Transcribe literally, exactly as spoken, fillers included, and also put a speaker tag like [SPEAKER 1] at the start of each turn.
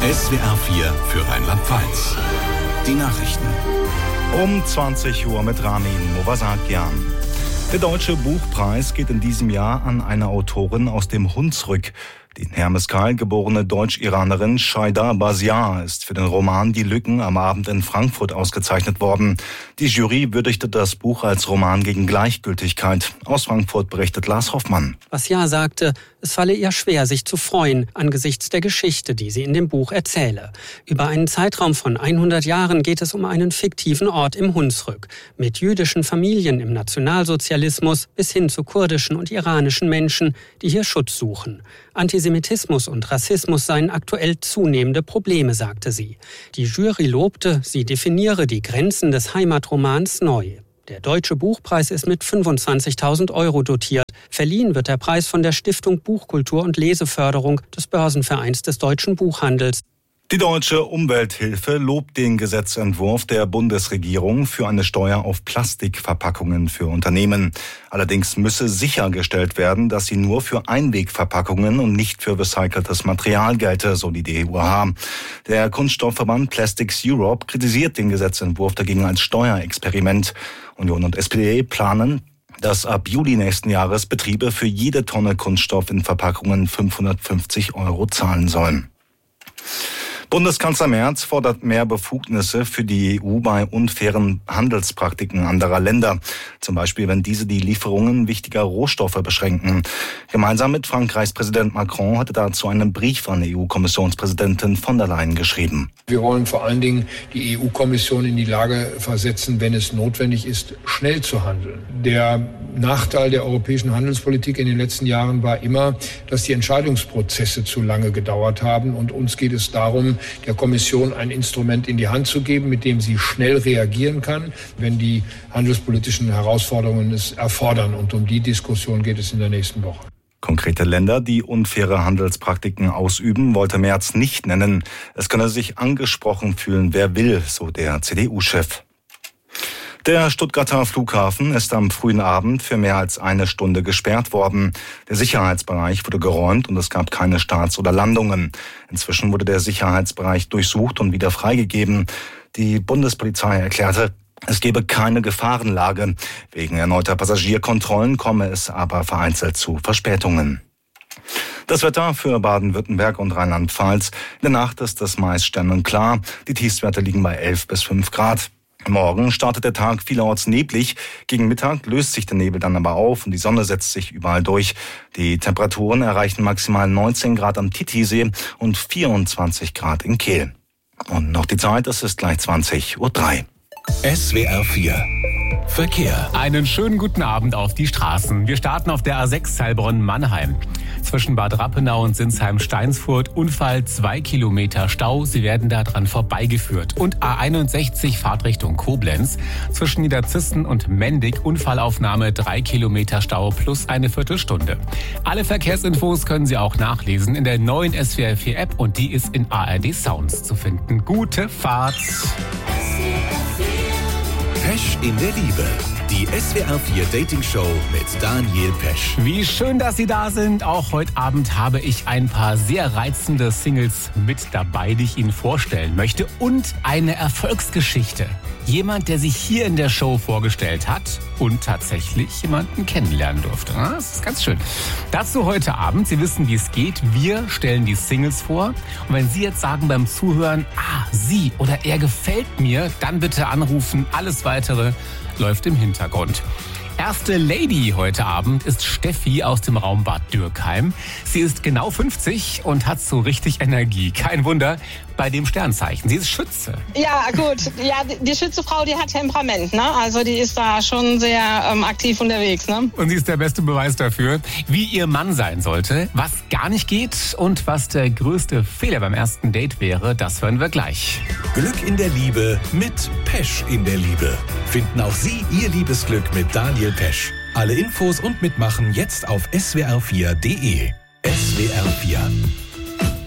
[SPEAKER 1] S W R vier für Rheinland-Pfalz. Die Nachrichten.
[SPEAKER 2] Um zwanzig Uhr mit Ramin Movasakian. Der Deutsche Buchpreis geht in diesem Jahr an eine Autorin aus dem Hunsrück. Die in Hermeskeil geborene Deutsch-Iranerin Shaida Basiar ist für den Roman Die Lücken am Abend in Frankfurt ausgezeichnet worden. Die Jury würdigte das Buch als Roman gegen Gleichgültigkeit. Aus Frankfurt berichtet Lars Hoffmann.
[SPEAKER 3] Basiar sagte, es falle ihr schwer, sich zu freuen angesichts der Geschichte, die sie in dem Buch erzähle. Über einen Zeitraum von hundert Jahren geht es um einen fiktiven Ort im Hunsrück. Mit jüdischen Familien im Nationalsozialismus bis hin zu kurdischen und iranischen Menschen, die hier Schutz suchen. Antisemitismus und Rassismus seien aktuell zunehmende Probleme, sagte sie. Die Jury lobte, sie definiere die Grenzen des Heimatromans neu. Der Deutsche Buchpreis ist mit fünfundzwanzigtausend Euro dotiert. Verliehen wird der Preis von der Stiftung Buchkultur und Leseförderung des Börsenvereins des deutschen Buchhandels.
[SPEAKER 2] Die Deutsche Umwelthilfe lobt den Gesetzentwurf der Bundesregierung für eine Steuer auf Plastikverpackungen für Unternehmen. Allerdings müsse sichergestellt werden, dass sie nur für Einwegverpackungen und nicht für recyceltes Material gelte, so die D E U H. Der Kunststoffverband Plastics Europe kritisiert den Gesetzentwurf dagegen als Steuerexperiment. Union und S P D planen, dass ab Juli nächsten Jahres Betriebe für jede Tonne Kunststoff in Verpackungen fünfhundertfünfzig Euro zahlen sollen. Bundeskanzler Merz fordert mehr Befugnisse für die E U bei unfairen Handelspraktiken anderer Länder. Zum Beispiel, wenn diese die Lieferungen wichtiger Rohstoffe beschränken. Gemeinsam mit Frankreichs Präsident Macron hatte dazu einen Brief an E U-Kommissionspräsidentin von der Leyen geschrieben.
[SPEAKER 4] Wir wollen vor allen Dingen die E U-Kommission in die Lage versetzen, wenn es notwendig ist, schnell zu handeln. Der Nachteil der europäischen Handelspolitik in den letzten Jahren war immer, dass die Entscheidungsprozesse zu lange gedauert haben. Und uns geht es darum, der Kommission ein Instrument in die Hand zu geben, mit dem sie schnell reagieren kann, wenn die handelspolitischen Herausforderungen es erfordern. Und um die Diskussion geht es in der nächsten Woche.
[SPEAKER 2] Konkrete Länder, die unfaire Handelspraktiken ausüben, wollte Merz nicht nennen. Es könne sich angesprochen fühlen, wer will, so der C D U-Chef. Der Stuttgarter Flughafen ist am frühen Abend für mehr als eine Stunde gesperrt worden. Der Sicherheitsbereich wurde geräumt und es gab keine Starts oder Landungen. Inzwischen wurde der Sicherheitsbereich durchsucht und wieder freigegeben. Die Bundespolizei erklärte, es gebe keine Gefahrenlage. Wegen erneuter Passagierkontrollen komme es aber vereinzelt zu Verspätungen. Das Wetter für Baden-Württemberg und Rheinland-Pfalz. In der Nacht ist es meist sternenklar. Die Tiefstwerte liegen bei elf bis fünf Grad. Morgen startet der Tag vielerorts neblig. Gegen Mittag löst sich der Nebel dann aber auf und die Sonne setzt sich überall durch. Die Temperaturen erreichen maximal neunzehn Grad am Titisee und vierundzwanzig Grad in Kehl. Und noch die Zeit, es ist gleich zwanzig Uhr drei.
[SPEAKER 1] S W R vier Verkehr.
[SPEAKER 5] Einen schönen guten Abend auf die Straßen. Wir starten auf der A sechs Heilbronn-Mannheim. Zwischen Bad Rappenau und Sinsheim-Steinsfurt Unfall, zwei Kilometer Stau. Sie werden da dran vorbeigeführt. Und A einundsechzig Fahrtrichtung Koblenz. Zwischen Niederzissen und Mendig Unfallaufnahme, drei Kilometer Stau plus eine Viertelstunde. Alle Verkehrsinfos können Sie auch nachlesen in der neuen S W R vier App und die ist in A R D Sounds zu finden. Gute Fahrt!
[SPEAKER 1] Pesch in der Liebe. Die S W R vier Dating Show mit Daniel Pesch.
[SPEAKER 5] Wie schön, dass Sie da sind. Auch heute Abend habe ich ein paar sehr reizende Singles mit dabei, die ich Ihnen vorstellen möchte. Und eine Erfolgsgeschichte. Jemand, der sich hier in der Show vorgestellt hat und tatsächlich jemanden kennenlernen durfte. Das ist ganz schön. Dazu heute Abend. Sie wissen, wie es geht. Wir stellen die Singles vor. Und wenn Sie jetzt sagen beim Zuhören, ah, sie oder er gefällt mir, dann bitte anrufen. Alles Weitere läuft im Hintergrund. Erste Lady heute Abend ist Steffi aus dem Raum Bad Dürkheim. Sie ist genau fünfzig und hat so richtig Energie. Kein Wunder bei dem Sternzeichen. Sie ist Schütze.
[SPEAKER 6] Ja, gut. Ja, die Schützefrau, die hat Temperament, ne? Also die ist da schon sehr ähm, aktiv unterwegs, ne?
[SPEAKER 5] Und sie ist der beste Beweis dafür, wie ihr Mann sein sollte, was gar nicht geht und was der größte Fehler beim ersten Date wäre, das hören wir gleich.
[SPEAKER 1] Glück in der Liebe mit Pesch in der Liebe. Finden auch Sie Ihr Liebesglück mit Daniel Pesch. Alle Infos und Mitmachen jetzt auf S W R vier Punkt D E. S W R vier